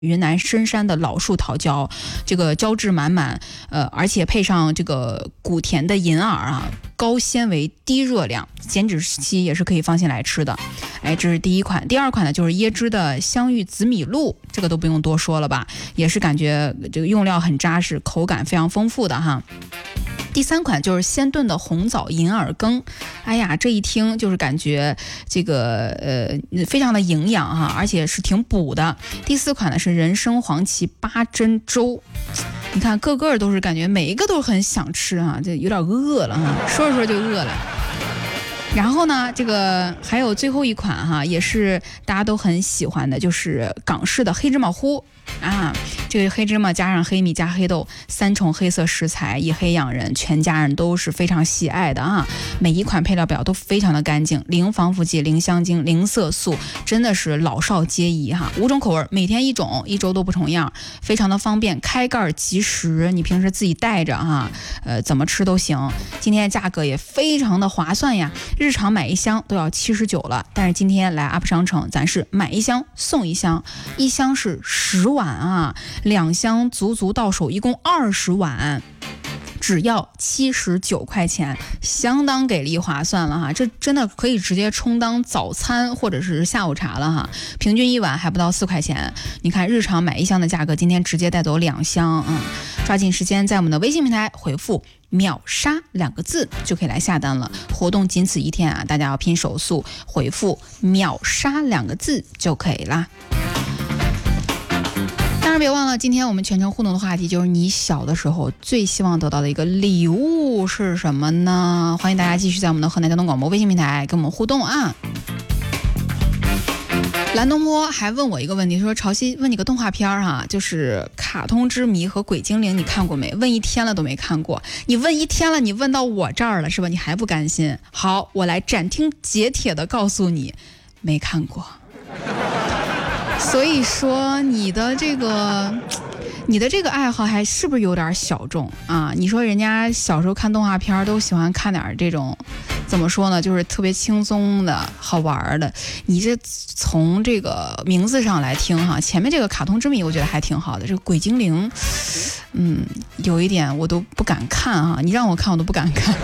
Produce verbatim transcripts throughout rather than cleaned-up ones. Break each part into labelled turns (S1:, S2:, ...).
S1: 云南深山的老树桃胶，这个胶质满满，呃，而且配上这个谷甜的银耳啊，高纤维低热量，减脂期也是可以放心来吃的。哎，这是第一款。第二款呢，就是椰汁的香芋紫米露，这个都不用多说了吧，也是感觉这个用料很扎实，口感非常丰富的哈。第三款就是鲜炖的红枣银耳羹，哎呀，这一听就是感觉这个呃非常的营养哈，而且是挺补的。第四款呢是人参黄芪八珍粥，你看个个都是感觉每一个都很想吃啊，就有点饿了哈，说着说着就饿了。然后呢，这个还有最后一款哈，也是大家都很喜欢的，就是港式的黑芝麻糊啊。这个黑芝麻加上黑米加黑豆三重黑色食材，以黑养人，全家人都是非常喜爱的啊。每一款配料表都非常的干净，零防腐剂、零香精、零色素，真的是老少皆宜哈。五种口味，每天一种，一周都不重样，非常的方便，开盖即食，你平时自己带着哈，呃，怎么吃都行。今天价格也非常的划算呀，日常买一箱都要七十九了，但是今天来 U P 商城，咱是买一箱送一箱，一箱是十碗啊。两箱足足到手，一共二十碗，只要七十九块钱，相当给力划算了哈！这真的可以直接充当早餐或者是下午茶了哈。平均一碗还不到四块钱，你看日常买一箱的价格，今天直接带走两箱，嗯，抓紧时间在我们的微信平台回复秒杀两个字就可以来下单了。活动仅此一天啊，大家要拼手速，回复秒杀两个字就可以啦。当然别忘了，今天我们全程互动的话题就是你小的时候最希望得到的一个礼物是什么呢？欢迎大家继续在我们的河南交通广播微信平台跟我们互动啊。蓝东坡还问我一个问题，说潮汐问你个动画片哈、啊，就是卡通之谜和鬼精灵，你看过没？问一天了都没看过，你问一天了，你问到我这儿了是吧？你还不甘心？好，我来斩钉截铁的告诉你，没看过。所以说你的这个你的这个爱好还是不是有点小众啊？你说人家小时候看动画片都喜欢看点这种怎么说呢，就是特别轻松的好玩的，你这从这个名字上来听哈，前面这个卡通之谜我觉得还挺好的，这个鬼精灵嗯有一点我都不敢看哈，你让我看我都不敢看。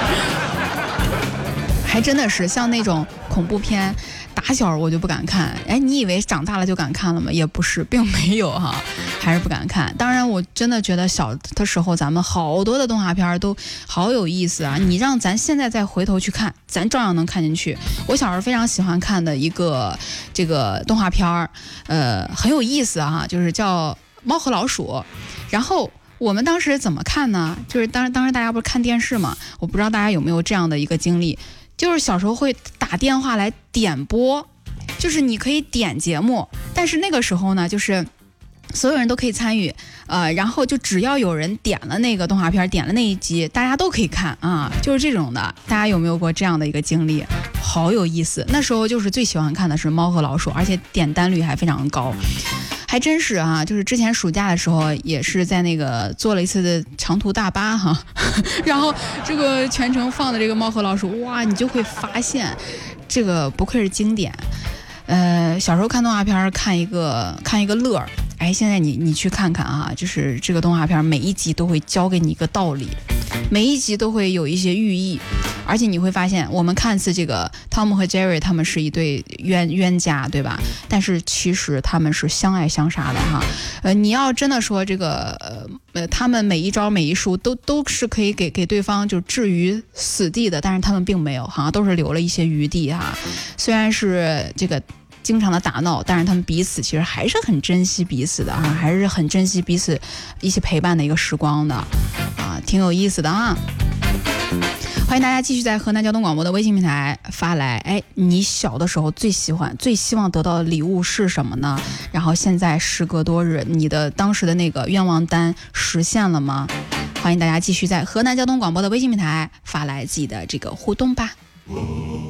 S1: 还真的是像那种恐怖片打小我就不敢看，哎，你以为长大了就敢看了吗？也不是，并没有哈，还是不敢看。当然我真的觉得小的时候咱们好多的动画片都好有意思啊，你让咱现在再回头去看，咱照样能看进去。我小时候非常喜欢看的一个这个动画片呃，很有意思啊，就是叫猫和老鼠。然后我们当时怎么看呢？就是当当时大家不是看电视嘛，我不知道大家有没有这样的一个经历，就是小时候会打电话来点播，就是你可以点节目，但是那个时候呢，就是所有人都可以参与，呃，然后就只要有人点了那个动画片，点了那一集，大家都可以看啊，就是这种的。大家有没有过这样的一个经历？好有意思。那时候就是最喜欢看的是猫和老鼠，而且点单率还非常高。还真是啊，就是之前暑假的时候也是在那个坐了一次的长途大巴哈，然后这个全程放的这个猫和老鼠，哇，你就会发现这个不愧是经典。呃，小时候看动画片看一个看一个乐儿，哎，现在你你去看看啊，就是这个动画片每一集都会教给你一个道理，每一集都会有一些寓意。而且你会发现，我们看似这个汤姆和杰瑞他们是一对冤冤家，对吧？但是其实他们是相爱相杀的哈。呃，你要真的说这个呃，他们每一招每一术都都是可以给给对方就置于死地的，但是他们并没有哈，都是留了一些余地哈。虽然是这个经常的打闹，但是他们彼此其实还是很珍惜彼此的哈，还是很珍惜彼此一起陪伴的一个时光的啊，挺有意思的啊。欢迎大家继续在河南交通广播的微信平台发来，哎，你小的时候最喜欢最希望得到的礼物是什么呢？然后现在时隔多日，你的当时的那个愿望单实现了吗？欢迎大家继续在河南交通广播的微信平台发来自己的这个互动吧。